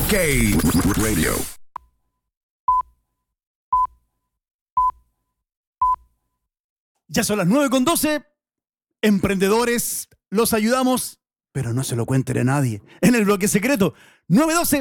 Radio. Ya son las 9:12. Emprendedores, los ayudamos, pero no se lo cuenten a nadie. En el bloque secreto, 9:12.